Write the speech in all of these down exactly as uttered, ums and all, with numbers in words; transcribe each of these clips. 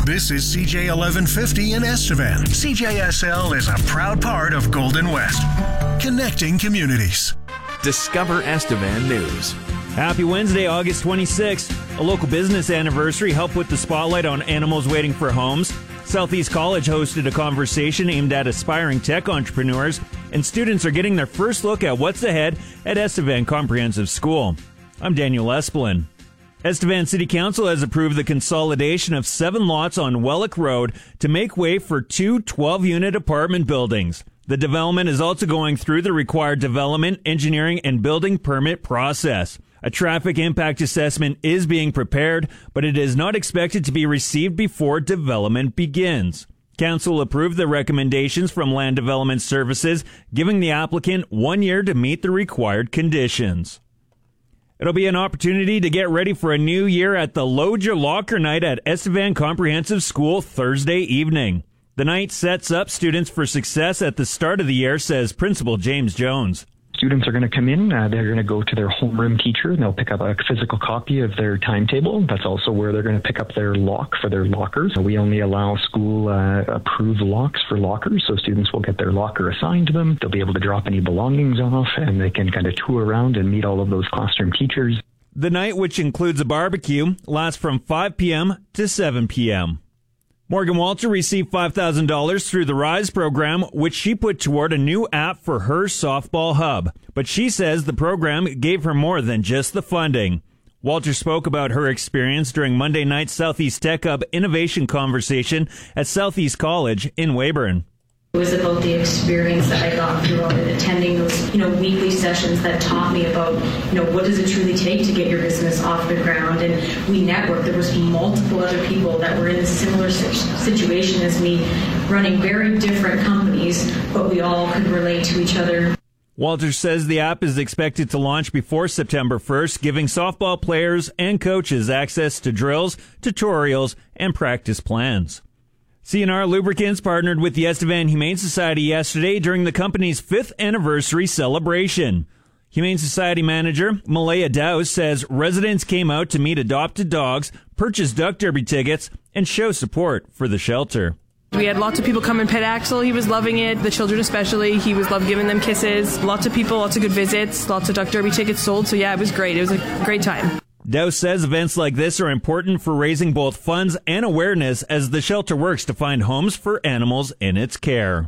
This is C J eleven fifty in Estevan. C J S L is a proud part of Golden West, connecting communities. Discover Estevan News. Happy Wednesday, August twenty-sixth. A local business anniversary helped put the spotlight on animals waiting for homes. Southeast College hosted a conversation aimed at aspiring tech entrepreneurs, and students are getting their first look at what's ahead at Estevan Comprehensive School. I'm Daniel Espelin. Estevan City Council has approved the consolidation of seven lots on Wellick Road to make way for two twelve-unit apartment buildings. The development is also going through the required development, engineering, and building permit process. A traffic impact assessment is being prepared, but it is not expected to be received before development begins. Council approved the recommendations from Land Development Services, giving the applicant one year to meet the required conditions. It'll be an opportunity to get ready for a new year at the Load Your Locker Night at Estevan Comprehensive School Thursday evening. The night sets up students for success at the start of the year, says Principal James Jones. Students are going to come in, uh, they're going to go to their homeroom teacher, and they'll pick up a physical copy of their timetable. That's also where they're going to pick up their lock for their lockers. We only allow school-approved uh, locks for lockers, so students will get their locker assigned to them. They'll be able to drop any belongings off, and they can kind of tour around and meet all of those classroom teachers. The night, which includes a barbecue, lasts from five p.m. to seven p.m. Morgan Walter received five thousand dollars through the RISE program, which she put toward a new app for her softball hub. But she says the program gave her more than just the funding. Walter spoke about her experience during Monday night's Southeast Tech Hub Innovation Conversation at Southeast College in Weyburn. It was about the experience that I got through attending those, you know, weekly sessions that taught me about, you know, what does it truly take to get your business off the ground. And we networked. There was multiple other people that were in a similar situation as me, running very different companies, but we all could relate to each other. Walter says the app is expected to launch before September first, giving softball players and coaches access to drills, tutorials, and practice plans. C and R Lubricants partnered with the Estevan Humane Society yesterday during the company's fifth anniversary celebration. Humane Society manager Malaya Dowse says residents came out to meet adopted dogs, purchase duck derby tickets, and show support for the shelter. We had lots of people come and pet Axel. He was loving it. The children especially. He was loved giving them kisses. Lots of people, lots of good visits, lots of duck derby tickets sold. So yeah, it was great. It was a great time. Dowse says events like this are important for raising both funds and awareness as the shelter works to find homes for animals in its care.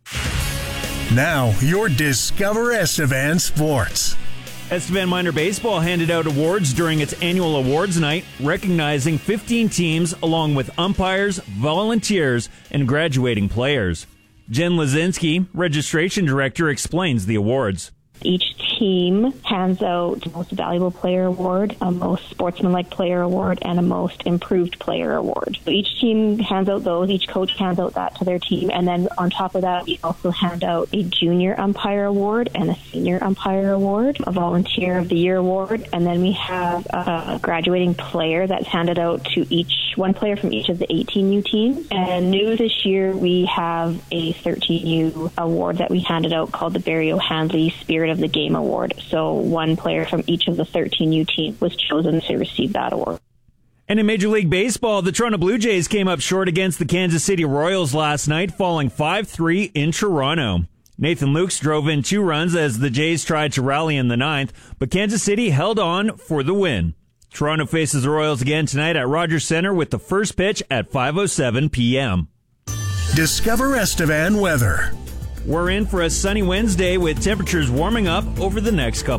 Now, your Discover Estevan Sports. Estevan Minor Baseball handed out awards during its annual awards night, recognizing fifteen teams along with umpires, volunteers, and graduating players. Jen Lazinski, registration director, explains the awards. Each team hands out the Most Valuable Player Award, a Most Sportsmanlike Player Award, and a Most Improved Player Award. So each team hands out those. Each coach hands out that to their team. And then on top of that, we also hand out a Junior Umpire Award and a Senior Umpire Award, a Volunteer of the Year Award. And then we have a graduating player that's handed out to each, one player from each of the eighteen U teams. And new this year, we have a thirteen U award that we handed out called the Barry O'Handley Spirit of the Game Award. So one player from each of the thirteen U teams was chosen to receive that award. And in Major League Baseball, the Toronto Blue Jays came up short against the Kansas City Royals last night, falling five three in Toronto. Nathan Lukes drove in two runs as the Jays tried to rally in the ninth, but Kansas City held on for the win. Toronto faces the Royals again tonight at Rogers Centre with the first pitch at five oh seven p.m. Discover Estevan weather. We're in for a sunny Wednesday with temperatures warming up over the next couple